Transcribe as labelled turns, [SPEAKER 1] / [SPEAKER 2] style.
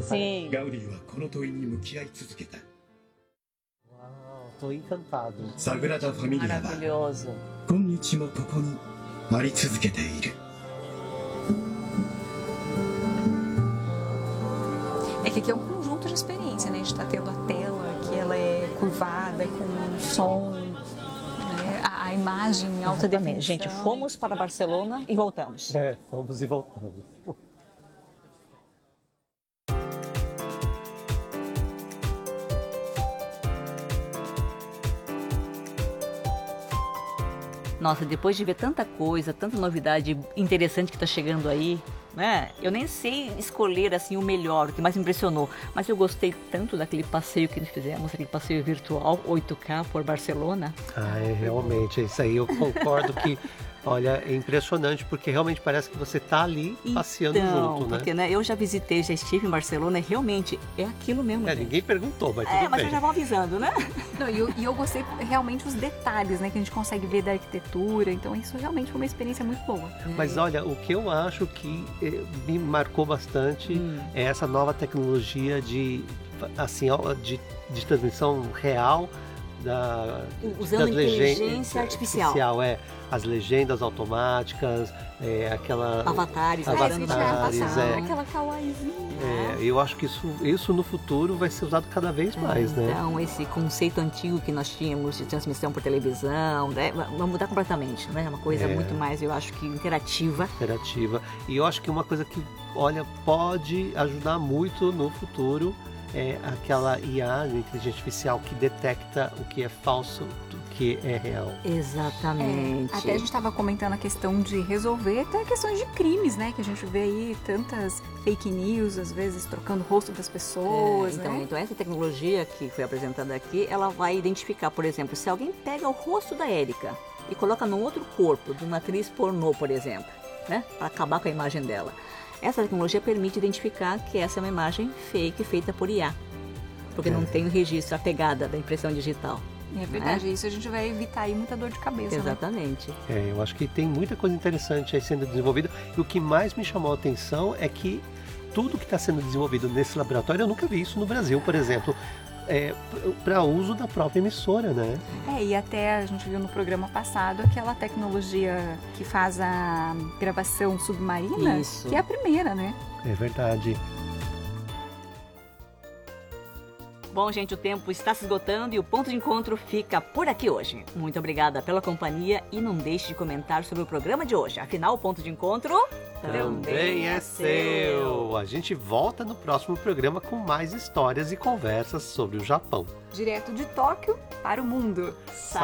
[SPEAKER 1] Sim.
[SPEAKER 2] ガウディはこの問いに向き合い続けた。
[SPEAKER 3] Tô encantado.
[SPEAKER 2] サグラダ・ファミリアは
[SPEAKER 1] Maravilhoso.
[SPEAKER 2] 今日もここにあり続けている。
[SPEAKER 4] É que aqui é um conjunto de experiência, né? A gente tá tendo a tela, que ela é curvada, com som, né? A imagem em alta definição.
[SPEAKER 1] Gente, fomos para Barcelona e voltamos.
[SPEAKER 3] Fomos e voltamos.
[SPEAKER 1] Nossa, depois de ver tanta coisa, tanta novidade interessante que está chegando aí, né? Eu nem sei escolher assim o melhor, o que mais me impressionou, mas eu gostei tanto daquele passeio que nós fizemos, aquele passeio virtual 8K por Barcelona.
[SPEAKER 3] Realmente, isso aí eu concordo que, olha, é impressionante, porque realmente parece que você tá ali passeando junto, né?
[SPEAKER 1] Porque, né, eu já visitei, já estive em Barcelona e realmente é aquilo mesmo. gente.
[SPEAKER 3] Ninguém perguntou, mas tudo bem.
[SPEAKER 1] Mas já vão avisando, né?
[SPEAKER 4] Não, e eu gostei realmente os detalhes, né? Que a gente consegue ver da arquitetura. Então isso realmente foi uma experiência muito boa.
[SPEAKER 3] Mas olha, o que eu acho que me marcou bastante é essa nova tecnologia de transmissão real
[SPEAKER 1] usando
[SPEAKER 3] das
[SPEAKER 1] inteligência artificial.
[SPEAKER 3] As legendas automáticas, aquela
[SPEAKER 1] avatares,
[SPEAKER 4] aquela kawaiizinha.
[SPEAKER 3] Eu acho que isso no futuro vai ser usado cada vez mais, né?
[SPEAKER 1] Então, esse conceito antigo que nós tínhamos de transmissão por televisão, né, vai mudar completamente, né? É uma coisa muito mais, eu acho que interativa.
[SPEAKER 3] E eu acho que uma coisa que, olha, pode ajudar muito no futuro é aquela IA, inteligência artificial, que detecta o que é falso do que é real.
[SPEAKER 1] Exatamente.
[SPEAKER 4] Até a gente estava comentando a questão de resolver até questões de crimes, né? Que a gente vê aí tantas fake news, às vezes trocando o rosto das pessoas, né?
[SPEAKER 1] Então essa tecnologia que foi apresentada aqui, ela vai identificar, por exemplo, se alguém pega o rosto da Érica e coloca no outro corpo de uma atriz pornô, por exemplo, né? Para acabar com a imagem dela. Essa tecnologia permite identificar que essa é uma imagem fake feita por IA, porque não tem o registro, a pegada da impressão digital.
[SPEAKER 4] É verdade, isso a gente vai evitar aí muita dor de cabeça.
[SPEAKER 1] Exatamente.
[SPEAKER 4] Né?
[SPEAKER 3] Eu acho que tem muita coisa interessante aí sendo desenvolvida. E o que mais me chamou a atenção é que tudo que está sendo desenvolvido nesse laboratório, eu nunca vi isso no Brasil, por exemplo, para uso da própria emissora, né?
[SPEAKER 4] E até a gente viu no programa passado aquela tecnologia que faz a gravação submarina,
[SPEAKER 1] Isso.
[SPEAKER 4] que é a primeira, né?
[SPEAKER 3] É verdade.
[SPEAKER 1] Bom, gente, o tempo está se esgotando e o Ponto de Encontro fica por aqui hoje. Muito obrigada pela companhia e não deixe de comentar sobre o programa de hoje. Afinal, o Ponto de Encontro
[SPEAKER 3] também é seu. A gente volta no próximo programa com mais histórias e conversas sobre o Japão.
[SPEAKER 4] Direto de Tóquio para o mundo.